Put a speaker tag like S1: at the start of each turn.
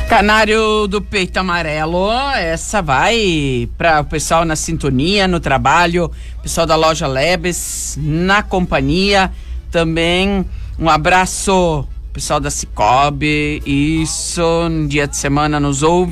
S1: Canário do Peito Amarelo, essa vai para o pessoal na sintonia, no trabalho, pessoal da loja Lebes, na companhia, também um abraço, pessoal da Cicobi, isso, no dia de semana nos ouve.